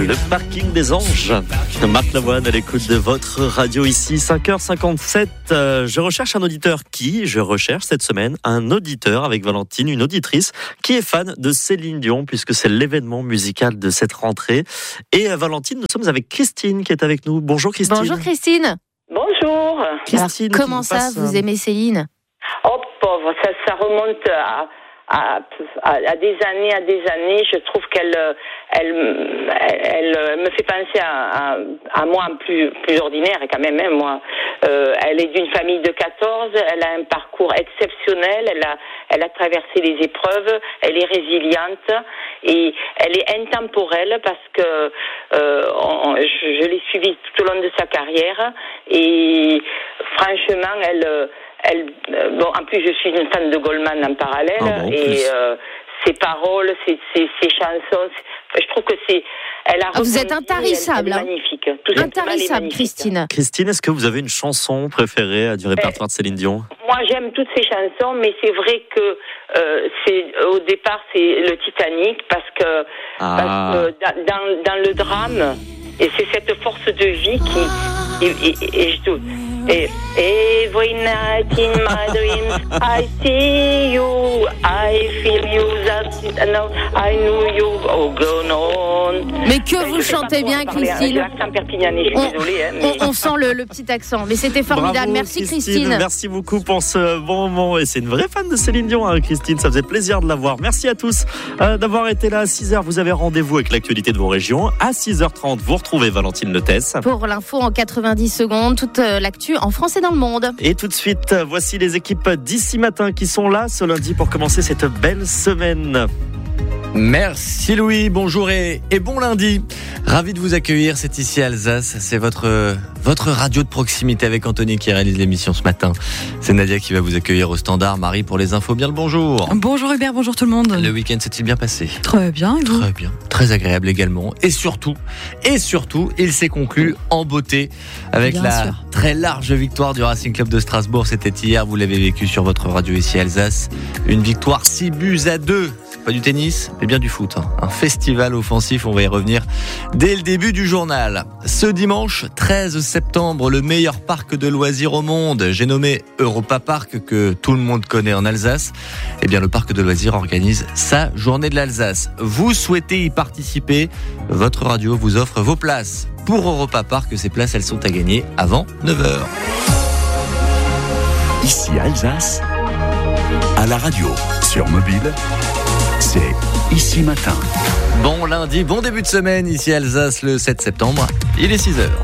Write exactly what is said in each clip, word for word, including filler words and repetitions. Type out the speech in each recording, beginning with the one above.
Le parking des anges. Marc Lavoine à l'écoute de votre radio ici, cinq heures cinquante-sept. Euh, je recherche un auditeur qui, je recherche cette semaine un auditeur avec Valentine, une auditrice qui est fan de Céline Dion puisque c'est l'événement musical de cette rentrée. Et euh, Valentine, nous sommes avec Christine qui est avec nous. Bonjour Christine. Bonjour Christine. Bonjour. Christine, alors, comment ça, passe... vous aimez Céline? Oh pauvre, ça, ça remonte à... À, à, à des années, à des années, je trouve qu'elle, elle, elle, elle me fait penser à, à, à moi plus, plus ordinaire quand même. Hein, moi, euh, elle est d'une famille de quatorze, elle a un parcours exceptionnel, elle a, elle a traversé les épreuves, elle est résiliente et elle est intemporelle parce que euh, on, je, je l'ai suivie tout au long de sa carrière et franchement, elle Elle, bon, en plus, je suis une fan de Goldman en parallèle, ah bon, et euh, ses paroles, ses, ses, ses chansons, je trouve que c'est. Elle a ah, vous êtes intarissable, elle, elle est magnifique. Tout intarissable, Christine. Christine, est-ce que vous avez une chanson préférée du répertoire de Céline Dion? Moi, j'aime toutes ses chansons, mais c'est vrai que euh, c'est au départ, c'est le Titanic, parce que, ah. parce que dans, dans le drame, et c'est cette force de vie qui. Et, et, et je Et every night in my dreams I see you, I feel you, that no, I knew you, oh go on. Mais que ben, vous chantez bien, Christine. L'accent perpignanais, je suis on, désolée. Hein, mais... on, on sent le, le petit accent, mais c'était formidable. Bravo, merci Christine. Christine. Merci beaucoup pour ce bon moment. Et c'est une vraie fan de Céline Dion, hein, Christine. Ça faisait plaisir de la voir. Merci à tous euh, d'avoir été là à six heures. Vous avez rendez-vous avec l'actualité de vos régions. À six heures trente, vous retrouvez Valentine Letès. Pour l'info en quatre-vingt-dix secondes, toute euh, l'actu en France et dans le monde. Et tout de suite, voici les équipes d'ici matin qui sont là ce lundi pour commencer cette belle semaine. Merci Louis, bonjour et, et bon lundi. Ravi de vous accueillir, c'est ici Alsace, c'est votre, votre radio de proximité avec Anthony qui réalise l'émission ce matin. C'est Nadia qui va vous accueillir au standard, Marie pour les infos, bien le bonjour. Bonjour Hubert, bonjour tout le monde. Le week-end s'est-il bien passé? Très bien, et vous? Très bien, très agréable également. Et surtout, et surtout, il s'est conclu en beauté avec bien la sûr. Très large victoire du Racing Club de Strasbourg. C'était hier, vous l'avez vécu sur votre radio ici Alsace. Une victoire six buts à deux. Pas du tennis, mais bien du foot. Hein. Un festival offensif, on va y revenir dès le début du journal. Ce dimanche treize septembre, le meilleur parc de loisirs au monde, j'ai nommé Europa Park, que tout le monde connaît en Alsace. Eh bien, le parc de loisirs organise sa journée de l'Alsace. Vous souhaitez y participer? Votre radio vous offre vos places pour Europa Park. Ces places, elles sont à gagner avant neuf heures. Ici Alsace, à la radio, sur mobile, c'est Ici Matin. Bon lundi, bon début de semaine, ici Alsace le sept septembre, il est six heures.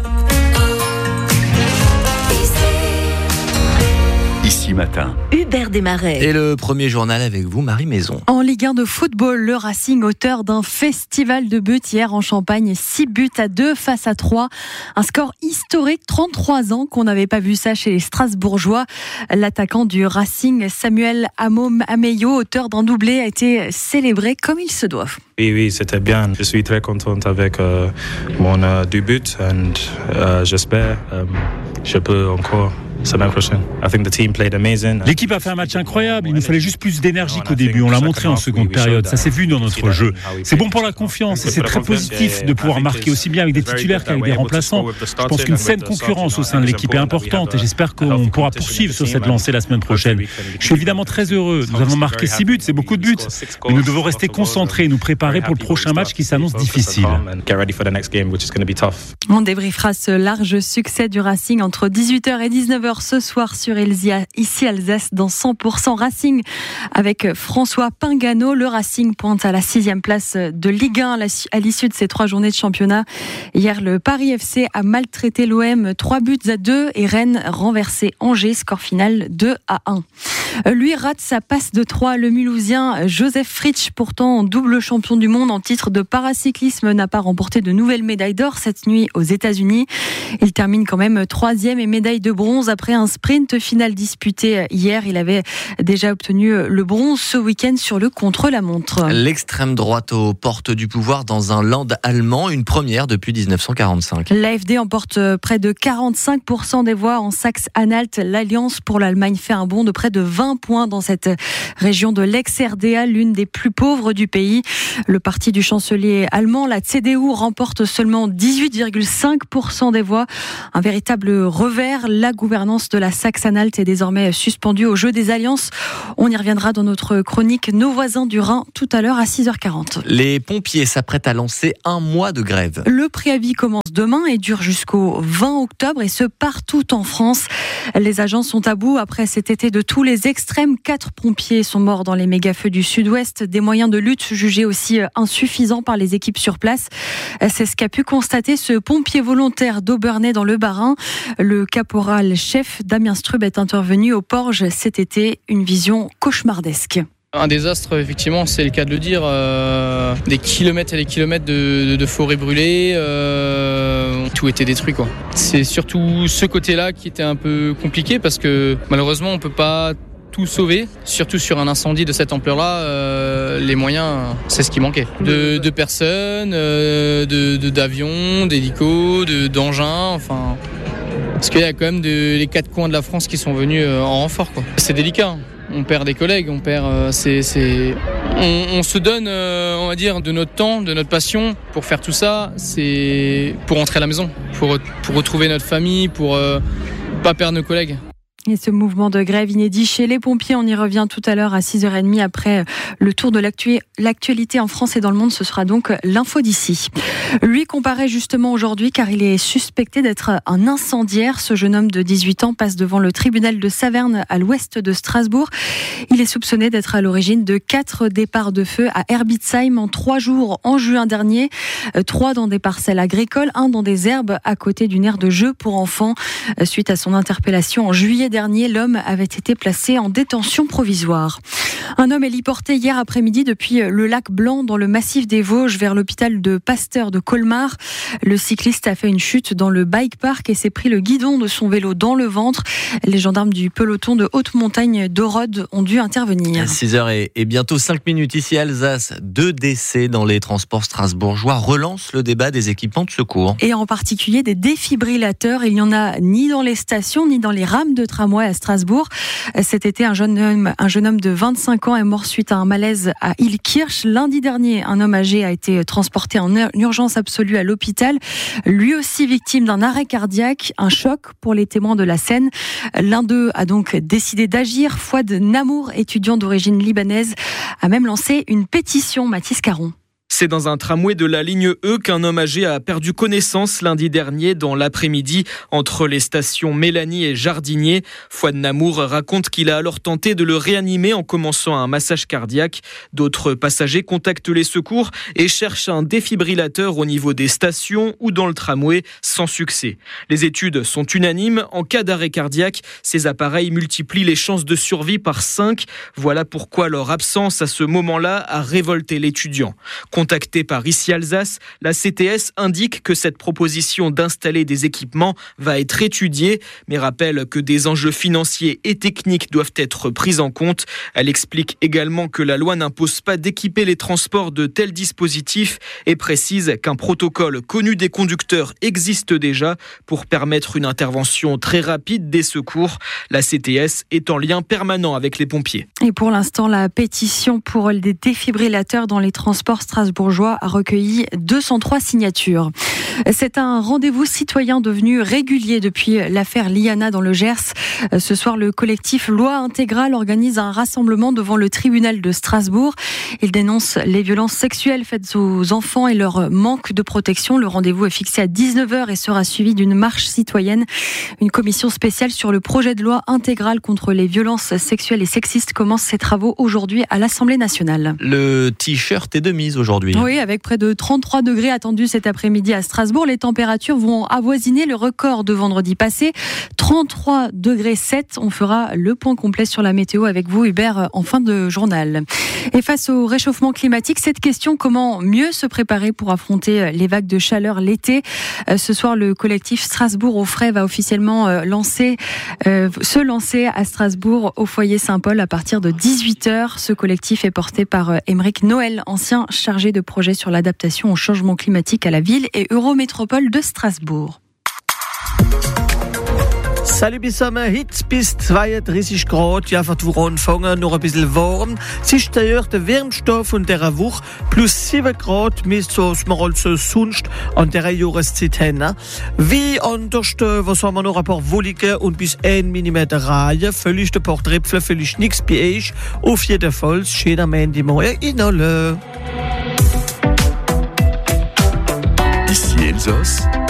Ici Matin, Hubert Desmarais. Et le premier journal avec vous, Marie Maison. En Ligue un de football, le Racing, auteur d'un festival de buts hier en Champagne, six buts à deux face à trois. Un score historique, trente-trois ans qu'on n'avait pas vu ça chez les Strasbourgeois. L'attaquant du Racing, Samuel Ameyo, auteur d'un doublé, a été célébré comme il se doit. Oui, oui, c'était bien. Je suis très contente avec euh, mon euh, deux buts et euh, j'espère euh, je peux encore. Semaine prochaine. I think the team played amazing. L'équipe a fait un match incroyable. Il nous fallait juste plus d'énergie qu'au début. On l'a montré en seconde période. Ça s'est vu dans notre jeu. C'est bon pour la confiance et c'est très positif de pouvoir marquer aussi bien avec des titulaires qu'avec des remplaçants. Je pense qu'une saine concurrence au sein de l'équipe est importante et j'espère qu'on pourra poursuivre sur cette lancée la semaine prochaine. Je suis évidemment très heureux. Nous avons marqué six buts, c'est beaucoup de buts. Mais nous devons rester concentrés et nous préparer pour le prochain match qui s'annonce difficile. On débriefera ce large succès du Racing entre dix-huit heures et dix-neuf heures ce soir sur Elzia, ici Alsace, dans cent pour cent Racing avec François Pingano. Le Racing pointe à la sixième place de Ligue un à l'issue de ces trois journées de championnat. Hier, le Paris F C a maltraité l'O M trois buts à deux et Rennes renversé Angers, score final deux à un. Lui rate sa passe de trois. Le Mulhousien Joseph Fritsch, pourtant double champion du monde en titre de paracyclisme, n'a pas remporté de nouvelles médailles d'or cette nuit aux États-Unis. Il termine quand même troisième et médaille de bronze après un sprint final disputé hier. Il avait déjà obtenu le bronze ce week-end sur le contre-la-montre. L'extrême droite aux portes du pouvoir dans un land allemand, une première depuis dix-neuf cent quarante-cinq. L'A F D emporte près de quarante-cinq pour cent des voix en Saxe-Anhalt. L'Alliance pour l'Allemagne fait un bond de près de vingt points dans cette région de l'ex-R D A, l'une des plus pauvres du pays. Le parti du chancelier allemand, la C D U, remporte seulement dix-huit virgule cinq pour cent des voix. Un véritable revers. La gouvernance de la Saxe-Anhalt est désormais suspendue au jeu des alliances. On y reviendra dans notre chronique Nos voisins du Rhin tout à l'heure à six heures quarante. Les pompiers s'apprêtent à lancer un mois de grève. Le préavis commence demain et dure jusqu'au vingt octobre et ce partout en France. Les agents sont à bout après cet été de tous les extrêmes. Quatre pompiers sont morts dans les méga-feux du sud-ouest. Des moyens de lutte jugés aussi insuffisants par les équipes sur place. C'est ce qu'a pu constater ce pompier volontaire d'Aubernay dans le Bas-Rhin. Le caporal-chef Damien Strub est intervenu au Porge cet été. Une vision cauchemardesque. Un désastre, effectivement, c'est le cas de le dire. Euh, des kilomètres et des kilomètres de, de, de forêt brûlée, euh, tout était détruit, quoi. C'est surtout ce côté-là qui était un peu compliqué parce que malheureusement, on peut pas tout sauver, surtout sur un incendie de cette ampleur-là. Euh, les moyens, c'est ce qui manquait. De, de personnes, euh, de, de, d'avions, d'hélicos, de, d'engins, enfin. Parce qu'il y a quand même de, les quatre coins de la France qui sont venus en renfort, quoi. C'est délicat. On perd des collègues, on perd, euh, c'est, c'est, on, on se donne, euh, on va dire, de notre temps, de notre passion pour faire tout ça. C'est pour rentrer à la maison, pour pour retrouver notre famille, pour euh, pas perdre nos collègues. Et ce mouvement de grève inédit chez les pompiers, on y revient tout à l'heure à six heures trente après le tour de l'actu- l'actualité en France et dans le monde. Ce sera donc l'info d'ici. Lui comparaît justement aujourd'hui car il est suspecté d'être un incendiaire. Ce jeune homme de dix-huit ans passe devant le tribunal de Saverne à l'ouest de Strasbourg. Il est soupçonné d'être à l'origine de quatre départs de feu à Herbitsheim en trois jours en juin dernier. Trois dans des parcelles agricoles, un dans des herbes à côté d'une aire de jeu pour enfants. Suite à son interpellation en juillet dernier, dernier, l'homme avait été placé en détention provisoire. Un homme héliporté hier après-midi depuis le lac Blanc dans le massif des Vosges vers l'hôpital de Pasteur de Colmar. Le cycliste a fait une chute dans le bike park et s'est pris le guidon de son vélo dans le ventre. Les gendarmes du peloton de haute montagne d'Orode ont dû intervenir. six heures et bientôt cinq minutes ici à Alsace. Deux décès dans les transports strasbourgeois relancent le débat des équipements de secours. Et en particulier des défibrillateurs. Il n'y en a ni dans les stations ni dans les rames de tramway à Strasbourg. Cet été, un jeune homme, un jeune homme de vingt-cinq ans est mort suite à un malaise à Illkirch. Lundi dernier, un homme âgé a été transporté en urgence absolue à l'hôpital. Lui aussi victime d'un arrêt cardiaque, un choc pour les témoins de la scène. L'un d'eux a donc décidé d'agir. Fouad Namour, étudiant d'origine libanaise, a même lancé une pétition. Mathis Caron. C'est dans un tramway de la ligne E qu'un homme âgé a perdu connaissance lundi dernier dans l'après-midi entre les stations Mélanie et Jardinier. Fouad Namour raconte qu'il a alors tenté de le réanimer en commençant un massage cardiaque. D'autres passagers contactent les secours et cherchent un défibrillateur au niveau des stations ou dans le tramway sans succès. Les études sont unanimes. En cas d'arrêt cardiaque, ces appareils multiplient les chances de survie par cinq. Voilà pourquoi leur absence à ce moment-là a révolté l'étudiant. Contacté par Ici Alsace, la C T S indique que cette proposition d'installer des équipements va être étudiée, mais rappelle que des enjeux financiers et techniques doivent être pris en compte. Elle explique également que la loi n'impose pas d'équiper les transports de tels dispositifs et précise qu'un protocole connu des conducteurs existe déjà pour permettre une intervention très rapide des secours. La C T S est en lien permanent avec les pompiers. Et pour l'instant, la pétition pour des défibrillateurs dans les transports strasbourgeois a recueilli deux cent trois signatures. C'est un rendez-vous citoyen devenu régulier depuis l'affaire Liana dans le Gers. Ce soir, le collectif Loi Intégrale organise un rassemblement devant le tribunal de Strasbourg. Il dénonce les violences sexuelles faites aux enfants et leur manque de protection. Le rendez-vous est fixé à dix-neuf heures et sera suivi d'une marche citoyenne. Une commission spéciale sur le projet de loi intégral contre les violences sexuelles et sexistes commence ses travaux aujourd'hui à l'Assemblée nationale. Le t-shirt est de mise aujourd'hui. aujourd'hui. Oui, avec près de trente-trois degrés attendus cet après-midi à Strasbourg. Les températures vont avoisiner le record de vendredi passé. trente-trois degrés sept. On fera le point complet sur la météo avec vous, Hubert, en fin de journal. Et face au réchauffement climatique, cette question, comment mieux se préparer pour affronter les vagues de chaleur l'été? Ce soir, le collectif Strasbourg au frais va officiellement lancer, euh, se lancer à Strasbourg au foyer Saint-Paul à partir de dix-huit heures. Ce collectif est porté par Émeric Noël, ancien chargé de projet sur l'adaptation au changement climatique à la ville et Eurométropole de Strasbourg. Salut bissammen, Hitz bis zweiunddreißig Grad, ja, für die Rundfunken noch ein bisschen warm. Es ist der wärmste von dieser Woche, plus sieben Grad, misst so, was wir also sonst an dieser Jahreszeit haben. Wie anders, was haben wir noch, ein paar wollige und bis ein Millimeter Reihe, völlig ein paar Tröpfchen, völlig nichts bei euch. Auf jeden Fall, schöner Mandy morgen in alle. Ici Elsass.